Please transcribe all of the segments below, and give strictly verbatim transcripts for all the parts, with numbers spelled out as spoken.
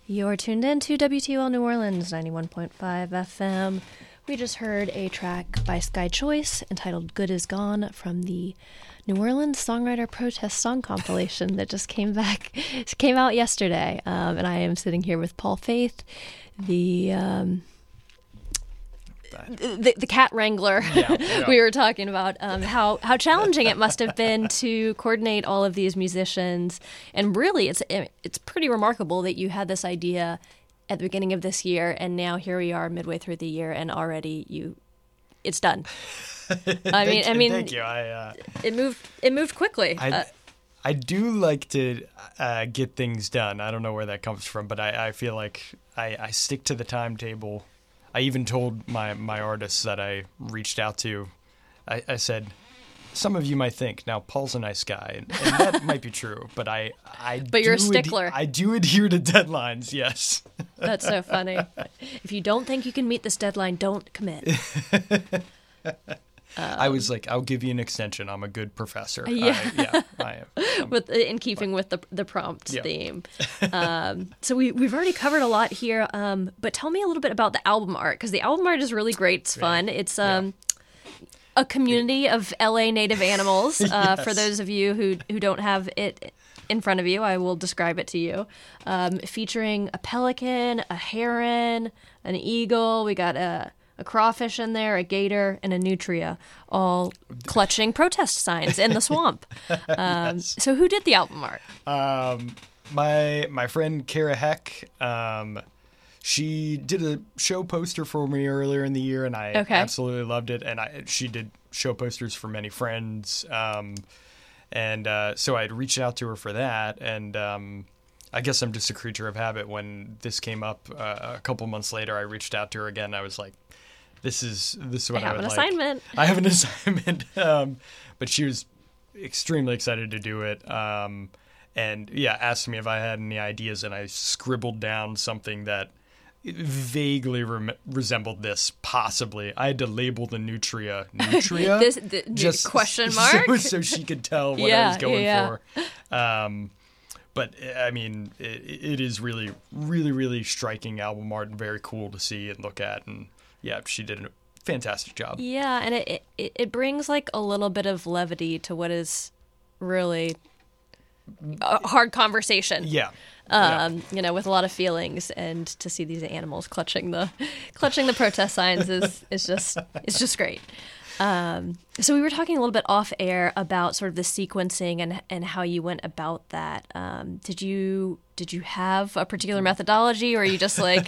You're tuned in to W T O L New Orleans, ninety-one point five F M. We just heard a track by Sky Choice entitled Good Is Gone from the New Orleans Songwriter Protest Song compilation that just came back, came out yesterday. Um, and I am sitting here with Paul Faith, the... Um, The, the cat wrangler. Yeah, yeah. We were talking about um, how, how challenging it must have been to coordinate all of these musicians. And really, it's it's pretty remarkable that you had this idea at the beginning of this year, and now here we are midway through the year, and already you it's done. I mean, I mean, thank you. I, uh, it moved it moved quickly. I, uh, I do like to uh, get things done. I don't know where that comes from, but I, I feel like I, I stick to the timetable. I even told my, my artists that I reached out to, I, I said, some of you might think, now Paul's a nice guy, and, and that might be true, but I, I But you're a stickler. Ad- I do adhere to deadlines, yes. That's so funny. If you don't think you can meet this deadline, don't commit. Um, I was like, I'll give you an extension. I'm a good professor. Yeah, I, yeah I am. I'm, with in keeping with the the prompt yeah. theme. Um, so we we've already covered a lot here. Um, but tell me a little bit about the album art, because the album art is really great. It's fun. Yeah. It's um, yeah. a community of L A native animals. Uh, yes. For those of you who who don't have it in front of you, I will describe it to you. Um, featuring a pelican, a heron, an eagle. We got a A crawfish in there, a gator, and a nutria, all clutching protest signs in the swamp. Um, yes. So who did the album art? Um, my my friend Kara Heck. Um, she did a show poster for me earlier in the year, and I okay. absolutely loved it. And I, she did show posters for many friends. Um, and uh, so I'd reached out to her for that. And um, I guess I'm just a creature of habit. When this came up uh, a couple months later, I reached out to her again. I was like, This is this is what I, I have would an like. assignment. I have an assignment, um, but she was extremely excited to do it, um, and yeah, asked me if I had any ideas, and I scribbled down something that vaguely rem- resembled this. Possibly, I had to label the nutria nutria, this the, just question mark, so, so she could tell what yeah, I was going yeah. for. Um, But, I mean, it, it is really, really, really striking album art and very cool to see and look at. And, yeah, she did a fantastic job. Yeah, and it, it, it brings, like, a little bit of levity to what is really a hard conversation. Yeah. Um, yeah. You know, with a lot of feelings. And to see these animals clutching the clutching the protest signs is, is just it's just great. Um, so we were talking a little bit off air about sort of the sequencing and and how you went about that. Um, did you did you have a particular methodology, or are you just like,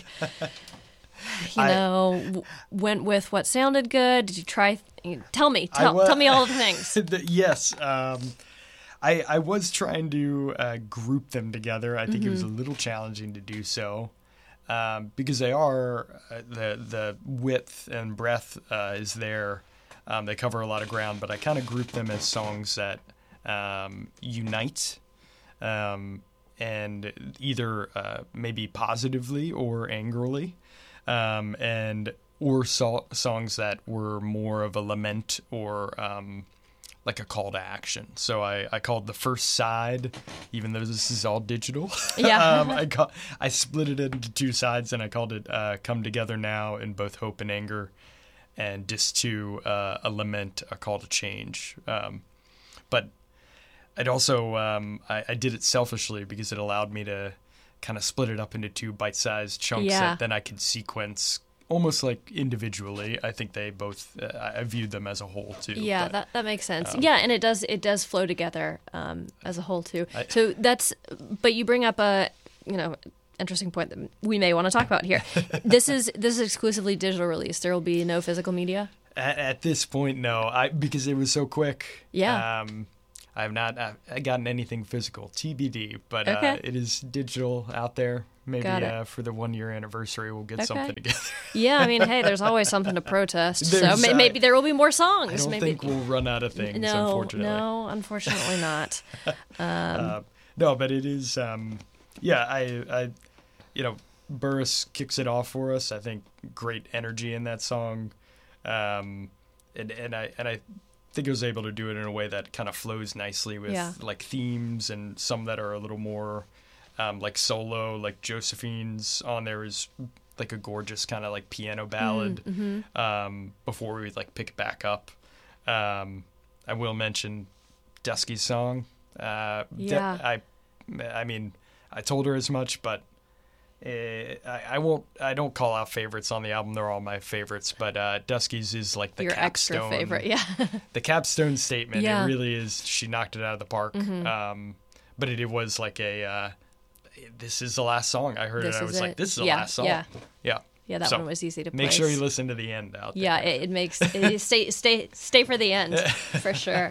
you I, know, w- went with what sounded good? Did you try? Tell me, tell, was, tell me all the things. the, yes, um, I I was trying to uh, group them together. I think mm-hmm. it was a little challenging to do so. Um, because they are uh, the the width and breadth uh, is there. Um, they cover a lot of ground, but I kind of group them as songs that um, unite um, and either uh, maybe positively or angrily, um, and or so- songs that were more of a lament or um, like a call to action. So I, I called the first side, even though this is all digital. Yeah. um, I call, I split it into two sides, and I called it uh, Come Together Now in both hope and anger. And Disc two, uh, a lament, a call to change. Um, but I'd also, um, I, I did it selfishly because it allowed me to kind of split it up into two bite-sized chunks yeah. that then I could sequence almost like individually. I think they both, uh, I viewed them as a whole too. Yeah, but, that that makes sense. Um, yeah, and it does it does flow together um, as a whole too. I, so that's, but you bring up a, you know, interesting point that we may want to talk about here. This is this is exclusively digital release. There will be no physical media. At, at this point, no, I because it was so quick. Yeah. Um, I have not uh, gotten anything physical, T B D, but okay. uh, it is digital out there. Maybe uh, for the one year anniversary, we'll get okay. something together. Yeah, I mean, hey, there's always something to protest. There's, so may- maybe there will be more songs. I don't maybe think we'll run out of things. No, unfortunately. no, unfortunately not. Um, uh, no, but it is. Um, yeah, I, I, you know, Burris kicks it off for us. I think great energy in that song, um, and and I and I think I was able to do it in a way that kind of flows nicely with yeah. like themes and some that are a little more um, like solo, like Josephine's on there is like a gorgeous kind of like piano ballad. Mm-hmm. Um, before we like pick it back up, um, I will mention Dusky's song. Uh, Yeah. De- I, I mean, I told her as much, but uh, I, I won't. I don't call out favorites on the album. They're all my favorites, but uh, Dusky's is like the Your capstone. extra favorite, yeah. The capstone statement. Yeah. It really is. She knocked it out of the park. Mm-hmm. Um, but it, it was like a. Uh, this is the last song. I heard This it. I is was like, it. this is the Yeah, last song. yeah. Yeah. Yeah, that So, one was easy to Make place. sure you listen to the end out there. Yeah, it, it makes it, stay stay stay for the end for sure.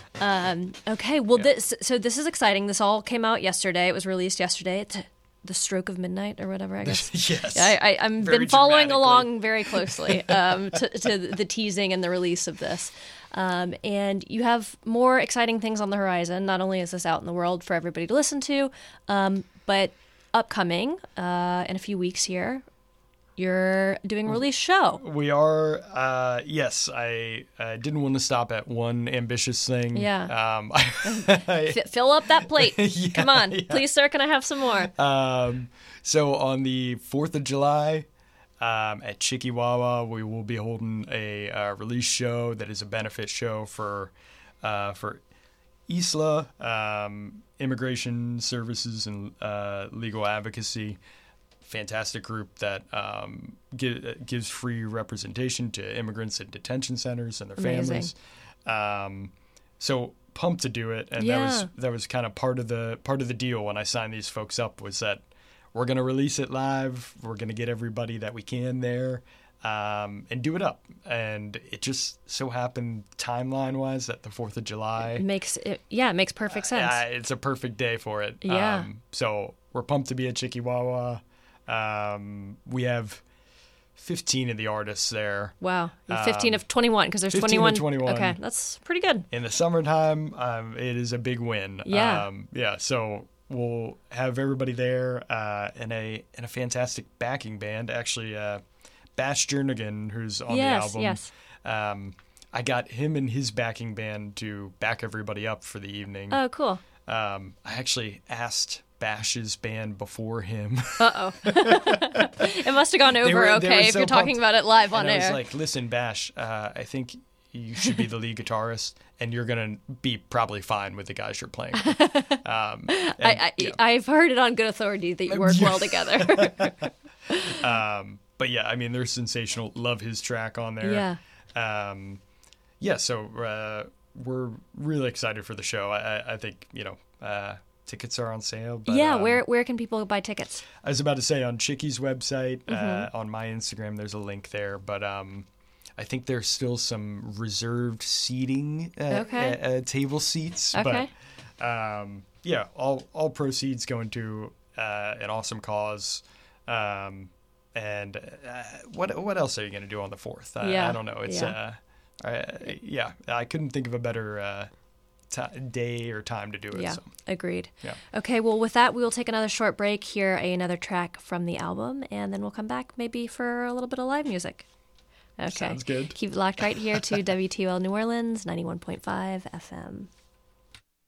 Um, okay, well, Yeah. this so this is exciting. This all came out yesterday. It was released yesterday. It's the stroke of midnight or whatever. I guess. Yes. Yeah, I, I, I've Very been following dramatically. along very closely um, to, to the teasing and the release of this. Um, and you have more exciting things on the horizon. Not only is this out in the world for everybody to listen to, um, but upcoming uh, in a few weeks here, you're doing a release show. We are, uh, yes, I uh, didn't want to stop at one ambitious thing. Yeah. Um, I, F- fill up that plate. Yeah, Come on. yeah. Please, sir, can I have some more? um, so on the fourth of July um, at Chikiwawa, we will be holding a uh, release show that is a benefit show for uh, for ISLA, um, Immigration Services and uh, Legal Advocacy. Fantastic group that um, gi- gives free representation to immigrants in detention centers and their Amazing. families. Um, so pumped to do it, and Yeah. that was that was kind of part of the part of the deal when I signed these folks up was that we're going to release it live. We're going to get everybody that we can there um, and do it up. And it just so happened timeline wise that the fourth of July. It makes it, yeah, it makes perfect sense. Uh, it's a perfect day for it. Yeah. Um, so we're pumped to be at Chikiwawa. Um, we have fifteen of the artists there. Wow. fifteen um, of twenty-one, because there's fifteen twenty-one. of twenty-one. Okay, that's pretty good. In the summertime, um, it is a big win. Yeah. Um, yeah. So we'll have everybody there uh, in a in a fantastic backing band. Actually, uh, Bash Jernigan, who's on Yes, the album. yes. Um, I got him and his backing band to back everybody up for the evening. Oh, cool. Um, I actually asked Bash's band before him. Uh-oh. It must have gone over were- they were okay if so you're talking pumped. about it live on and I air. was like, listen, Bash, uh, I think you should be the lead guitarist, and you're going to be probably fine with the guys you're playing with. Um, and, I, I, yeah. I've heard it on good authority that you work Yeah. well together. Um, but yeah, I mean, they're sensational. Love his track on there. Yeah. Um, yeah, so uh, we're really excited for the show. I, I, I think, you know, uh, tickets are on sale. But, yeah, um, where where can people buy tickets? I was about to say on Chicky's website, Mm-hmm. uh, on my Instagram, there's a link there. But um, I think there's still some reserved seating, uh, Okay. uh, uh, table seats. Okay. But um, yeah, all all proceeds going to uh, an awesome cause. Um, and uh, what what else are you going to do on the fourth? I, Yeah, I don't know. It's yeah. uh, I, yeah, I couldn't think of a better uh, t- day or time to do it. Yeah, So. agreed. Yeah. Okay, well, with that, we will take another short break, hear another track from the album, and then we'll come back maybe for a little bit of live music. Okay. Sounds good. Keep it locked right here to W T O L New Orleans, ninety-one point five F M.